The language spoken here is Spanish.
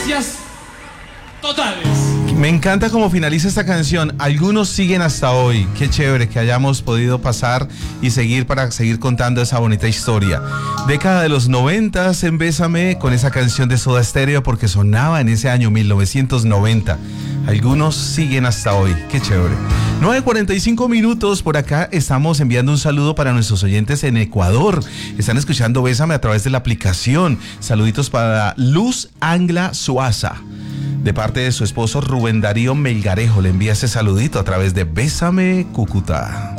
Gracias totales. Me encanta cómo finaliza esta canción. Algunos siguen hasta hoy. Qué chévere que hayamos podido pasar y seguir para seguir contando esa bonita historia. Década de los 90 en Bésame con esa canción de Soda Stereo porque sonaba en ese año 1990. Algunos siguen hasta hoy. Qué chévere. 9:45 minutos. Por acá estamos enviando un saludo para nuestros oyentes en Ecuador. Están escuchando Bésame a través de la aplicación. Saluditos para Luz Angla Suaza. De parte de su esposo Rubén Darío Melgarejo le envía ese saludito a través de Bésame Cúcuta.